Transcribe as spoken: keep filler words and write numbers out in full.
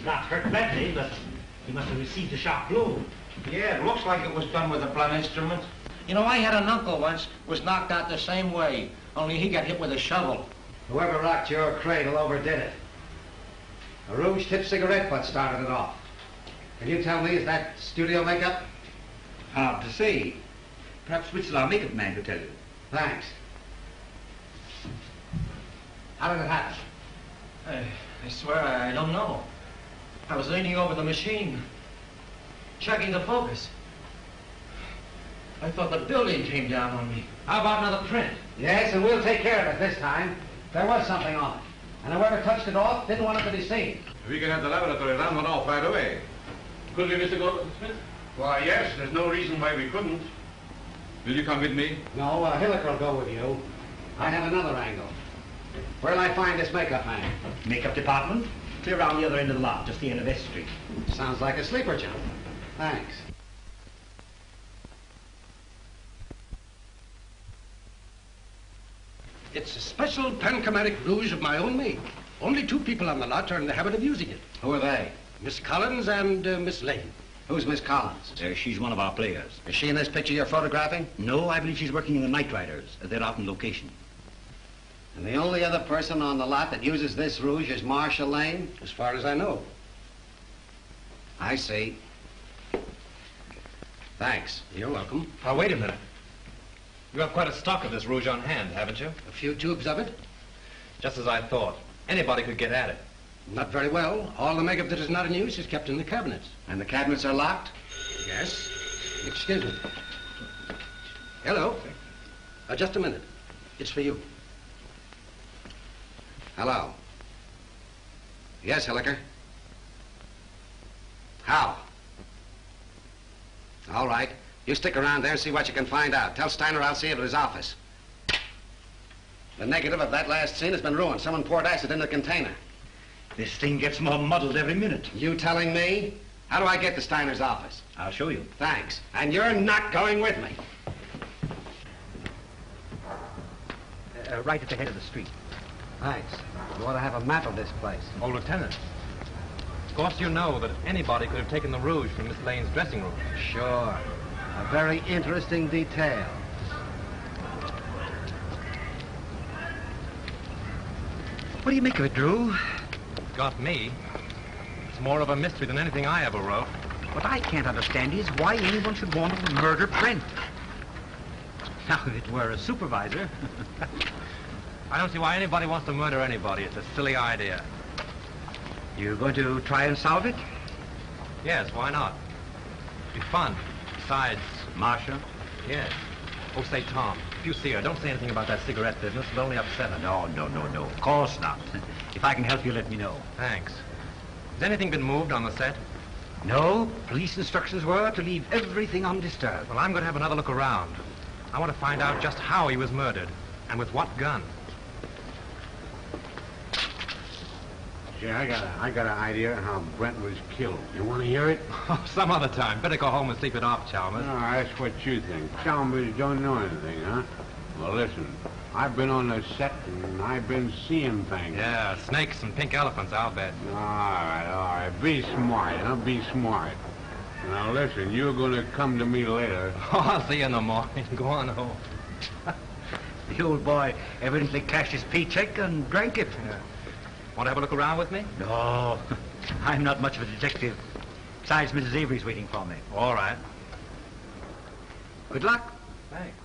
He's not hurt badly, but he must have received a sharp blow. Yeah, it looks like it was done with a blunt instrument. You know, I had an uncle once, was knocked out the same way, only he got hit with a shovel. Whoever rocked your cradle overdid it. A rouge-tipped cigarette butt started it off. Can you tell me, is that studio makeup? Hard to say. Perhaps Witzel, our makeup man, could tell you. Thanks. How did it happen? I, I swear I, I don't know. I was leaning over the machine, checking the focus. I thought the building came down on me. How about another print? Yes, and we'll take care of it this time. There was something on it. And whoever touched it off didn't want it to be seen. We can have the laboratory run one off right away. Could we, Mister Goldsmith? Why, yes, there's no reason why we couldn't. Will you come with me? No, uh, Hilliker will go with you. I have another angle. Where'll I find this makeup man? Makeup department? Clear around the other end of the lot, just the end of S Street. Sounds like a sleeper job. Thanks. It's a special panchromatic rouge of my own make. Only two people on the lot are in the habit of using it. Who are they? Miss Collins and uh, Miss Lane. Who's Miss Collins? Uh, she's one of our players. Is she in this picture you're photographing? No, I believe she's working in the Night Riders. They're out on location. And the only other person on the lot that uses this rouge is Marcia Lane? As far as I know. I see. Thanks. You're welcome. Now, wait a minute. You have quite a stock of this rouge on hand, haven't you? A few tubes of it? Just as I thought. Anybody could get at it. Not very well. All the makeup that is not in use is kept in the cabinets. And the cabinets are locked? Yes. Excuse me. Hello. Uh, just a minute. It's for you. Hello. Yes, Hilliker. How? All right. You stick around there and see what you can find out. Tell Steiner I'll see you at his office. The negative of that last scene has been ruined. Someone poured acid in the container. This thing gets more muddled every minute. You telling me? How do I get to Steiner's office? I'll show you. Thanks. And you're not going with me. Uh, right at the head of the street. Thanks. You ought to have a map of this place. Oh, Lieutenant. Of course you know that anybody could have taken the rouge from Miss Lane's dressing room. Sure. A very interesting detail. What do you make of it, Drew? Got me. It's more of a mystery than anything I ever wrote. What I can't understand is why anyone should want to murder Brent. Now, if it were a supervisor... I don't see why anybody wants to murder anybody. It's a silly idea. You going to try and solve it? Yes, why not? It'd be fun. Besides... Marcia? Yes. Oh, say, Tom, if you see her, don't say anything about that cigarette business. It'll only upset her. No, no, no, no. Of course not. If I can help you, let me know. Thanks. Has anything been moved on the set? No. Police instructions were to leave everything undisturbed. Well, I'm going to have another look around. I want to find out just how he was murdered and with what gun. Yeah, I got a, I got an idea how Brent was killed. You want to hear it? Oh, some other time. Better go home and sleep it off, Chalmers. No, that's what you think. Chalmers don't know anything, huh? Well, listen. I've been on the set and I've been seeing things. Yeah, snakes and pink elephants, I'll bet. All right, all right. Be smart, huh? Be smart. Now, listen, you're going to come to me later. Oh, I'll see you in the morning. Go on home. The old boy evidently cashed his paycheck and drank it. Yeah. Want to have a look around with me? No, I'm not much of a detective. Besides, Missus Avery's waiting for me. All right. Good luck. Thanks.